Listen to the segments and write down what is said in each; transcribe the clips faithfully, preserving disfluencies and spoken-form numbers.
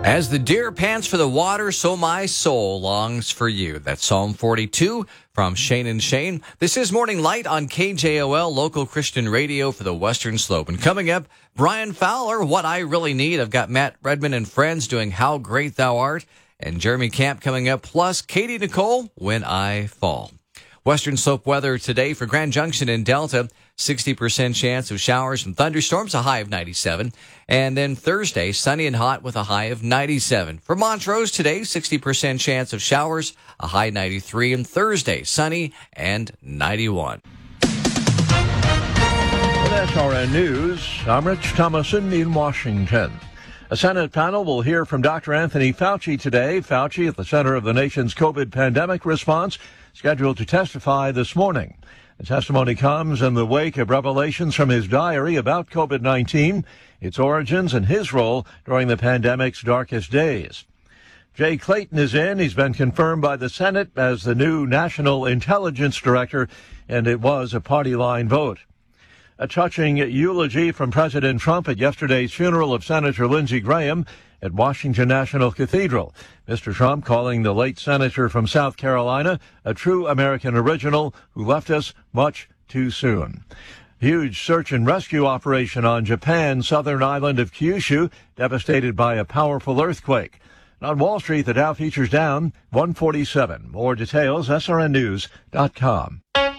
As the deer pants for the water, so my soul longs for you. That's Psalm forty-two from Shane and Shane. This is Morning Light on K J O L, local Christian radio for the Western Slope. And coming up, Brian Fowler, What I Really Need. I've got Matt Redman and friends doing How Great Thou Art. And Jeremy Camp coming up, plus Katie Nicole, When I Fall. Western Slope weather today for Grand Junction in Delta, sixty percent chance of showers and thunderstorms, a high of ninety-seven. And then Thursday, sunny and hot with a high of ninety-seven. For Montrose today, sixty percent chance of showers, a high ninety-three. And Thursday, sunny and ninety-one. With S R N News, I'm Rich Thomason in Washington. A Senate panel will hear from Doctor Anthony Fauci today. Fauci, at the center of the nation's COVID pandemic response, scheduled to testify this morning. The testimony comes in the wake of revelations from his diary about COVID nineteen, its origins, and his role during the pandemic's darkest days. Jay Clayton is in. He's been confirmed by the Senate as the new National Intelligence Director, and it was a party line vote. A touching eulogy from President Trump at yesterday's funeral of Senator Lindsey Graham at Washington National Cathedral. Mister Trump calling the late senator from South Carolina a true American original who left us much too soon. Huge search and rescue operation on Japan's southern island of Kyushu, devastated by a powerful earthquake. And on Wall Street, the Dow features down one forty-seven. More details, S R N news dot com.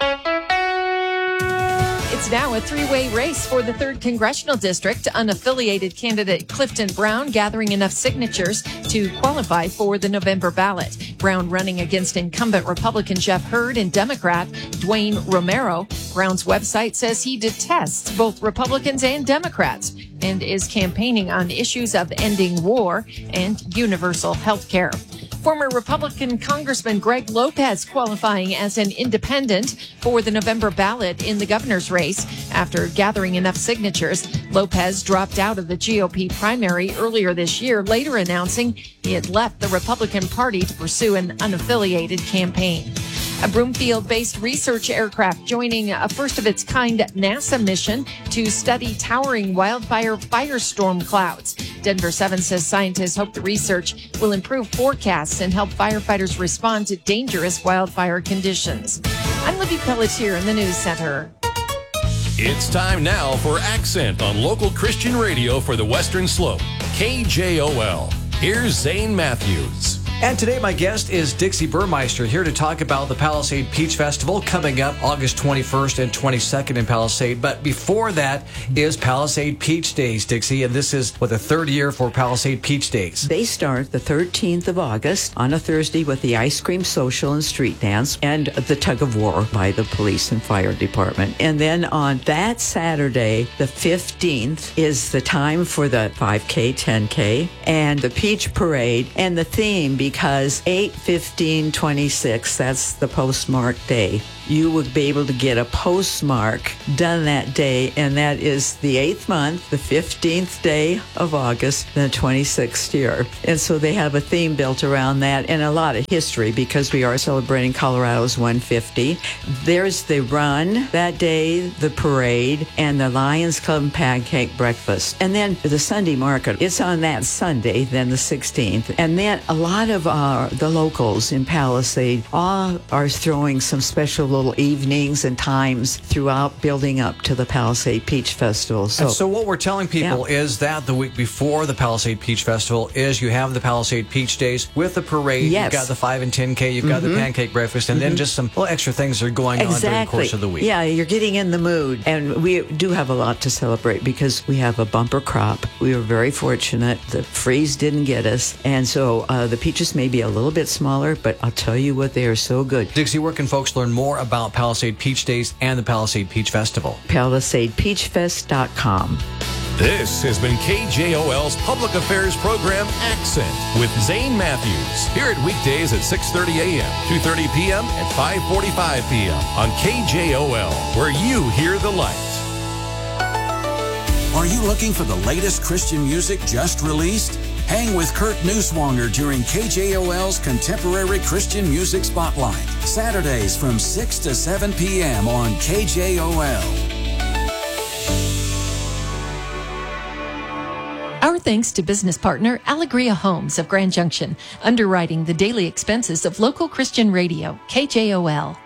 It's now a three-way race for the third Congressional District. Unaffiliated candidate Clifton Brown gathering enough signatures to qualify for the November ballot. Brown running against incumbent Republican Jeff Hurd and Democrat Dwayne Romero. Brown's website says he detests both Republicans and Democrats and is campaigning on issues of ending war and universal health care. Former Republican Congressman Greg Lopez qualifying as an independent for the November ballot in the governor's race. After gathering enough signatures, Lopez dropped out of the G O P primary earlier this year, later announcing he had left the Republican Party to pursue an unaffiliated campaign. A Broomfield-based research aircraft joining a first-of-its-kind NASA mission to study towering wildfire firestorm clouds. Denver seven says scientists hope the research will improve forecasts and help firefighters respond to dangerous wildfire conditions. I'm Libby Pelletier in the News Center. It's time now for Accent on local Christian radio for the Western Slope. K J O L. Here's Zane Matthews. And today my guest is Dixie Burmeister, here to talk about the Palisade Peach Festival coming up August twenty-first and twenty-second in Palisade. But before that is Palisade Peach Days, Dixie, and this is, what, the third year for Palisade Peach Days. They start the thirteenth of August on a Thursday with the ice cream social and street dance and the tug of war by the police and fire department. And then on that Saturday, the fifteenth, is the time for the five K, ten K, and the Peach Parade, and the theme, because eight fifteen twenty-six, that's the postmark day. You would be able to get a postmark done that day, and that is the eighth month, the fifteenth day of August, the twenty-sixth year. And so they have a theme built around that and a lot of history because we are celebrating Colorado's one fifty. There's the run that day, the parade, and the Lions Club pancake breakfast. And then the Sunday market, it's on that Sunday, then the sixteenth. And then a lot of uh, the locals in Palisade all are throwing some special little evenings and times throughout building up to the Palisade Peach Festival. So, and so what we're telling people yeah. is that the week before the Palisade Peach Festival is you have the Palisade Peach Days with the parade. Yes. You've got the five and ten K, you've mm-hmm. got the pancake breakfast, and mm-hmm. then just some little extra things that are going exactly. on during the course of the week. Yeah, you're getting in the mood. And we do have a lot to celebrate because we have a bumper crop. We were very fortunate. The freeze didn't get us. And so uh, the peaches may be a little bit smaller, but I'll tell you what, they are so good. Dixie, where can folks learn more about Palisade Peach Days and the Palisade Peach Festival? Palisade Peach Fest dot com. This has been K J O L's public affairs program, Accent, with Zane Matthews. Hear it weekdays at six thirty a.m., two thirty p.m., and five forty-five p.m. on K J O L, where you hear the light. Are you looking for the latest Christian music just released? Hang with Kurt Neuswanger during K J O L's Contemporary Christian Music Spotlight, Saturdays from six to seven p.m. on K J O L. Our thanks to business partner Alegria Homes of Grand Junction, underwriting the daily expenses of local Christian radio, K J O L.